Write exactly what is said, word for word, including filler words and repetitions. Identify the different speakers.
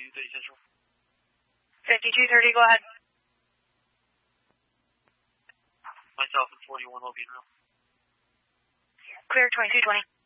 Speaker 1: fifty-two thirty Central.
Speaker 2: fifty-two thirty, go ahead.
Speaker 1: Myself and forty-one will be in room.
Speaker 2: Clear twenty-two twenty.